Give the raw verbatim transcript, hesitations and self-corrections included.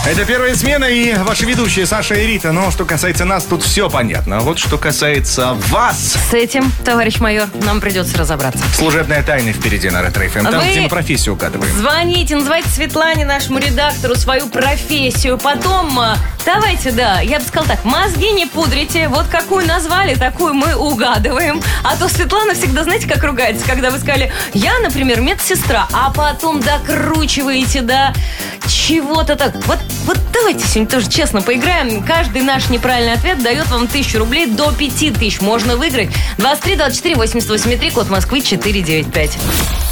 Это первая смена и ваши ведущие Саша и Рита. Но что касается нас, тут все понятно. А вот что касается вас... С этим, товарищ майор, нам придется разобраться. Служебная тайна впереди на Ретро-ФМ. Там, Вы где мы профессию угадываем. Звоните, называйте Светлане, нашему редактору, свою профессию. Потом, давайте, да, я бы сказала так, мозги не пудрите. Вот какую назвали, такую мы угадываем. А то Светлана всегда, знаете, как ругается, когда вы сказали, я, например, медсестра, а потом докручиваете до чего-то так. Вот, вот давайте сегодня тоже честно поиграем. Каждый наш неправильный ответ дает вам тысячу рублей, до пяти тысяч можно выиграть. двадцать три двадцать четыре восемьдесят восемь три, код Москвы четыреста девяносто пять.